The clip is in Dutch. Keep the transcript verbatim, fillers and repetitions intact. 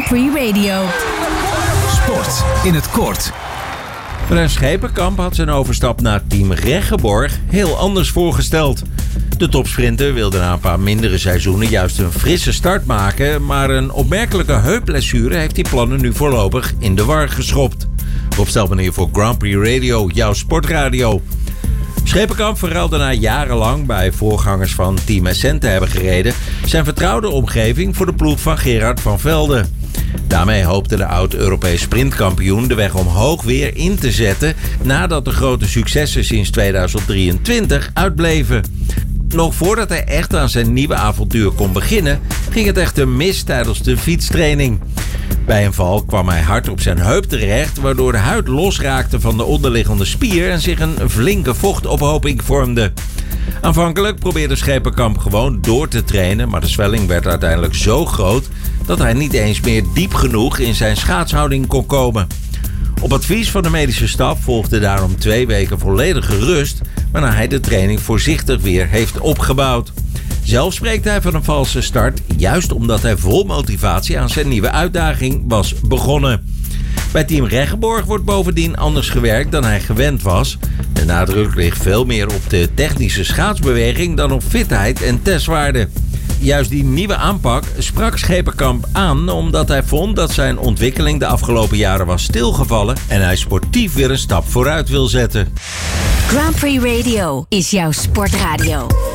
Prix Radio. Sport in het kort. Rens Schepenkamp had zijn overstap naar team Reggeborg heel anders voorgesteld. De topsprinter wilde na een paar mindere seizoenen juist een frisse start maken, maar een opmerkelijke heupblessure heeft die plannen nu voorlopig in de war geschopt. Rob Stelman hier voor Grand Prix Radio, jouw sportradio. Schepenkamp verruilde na jarenlang bij voorgangers van Team Essent te hebben gereden zijn vertrouwde omgeving voor de ploeg van Gerard van Velde. Daarmee hoopte de oud-Europees sprintkampioen de weg omhoog weer in te zetten nadat de grote successen sinds tweeduizend drieëntwintig uitbleven. Nog voordat hij echt aan zijn nieuwe avontuur kon beginnen, ging het echter mis tijdens de fietstraining. Bij een val kwam hij hard op zijn heup terecht, waardoor de huid losraakte van de onderliggende spier en zich een flinke vochtophoping vormde. Aanvankelijk probeerde Schepenkamp gewoon door te trainen, maar de zwelling werd uiteindelijk zo groot dat hij niet eens meer diep genoeg in zijn schaatshouding kon komen. Op advies van de medische staf volgde daarom twee weken volledige rust, waarna hij de training voorzichtig weer heeft opgebouwd. Zelf spreekt hij van een valse start, juist omdat hij vol motivatie aan zijn nieuwe uitdaging was begonnen. Bij team Reggeborg wordt bovendien anders gewerkt dan hij gewend was. De nadruk ligt veel meer op de technische schaatsbeweging dan op fitheid en testwaarde. Juist die nieuwe aanpak sprak Schepenkamp aan omdat hij vond dat zijn ontwikkeling de afgelopen jaren was stilgevallen en hij sportief weer een stap vooruit wil zetten. Grand Prix Radio is jouw sportradio.